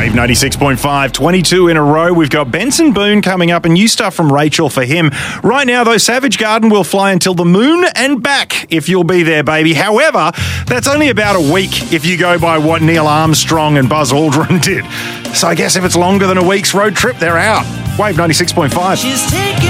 Wave 96.5, 22 in a row. We've got Benson Boone coming up and new stuff from Rachel for him. Right now, though, Savage Garden will fly until the moon and back if you'll be there, baby. However, that's only about a week if you go by what Neil Armstrong and Buzz Aldrin did. So I guess if it's longer than a week's road trip, they're out. Wave 96.5.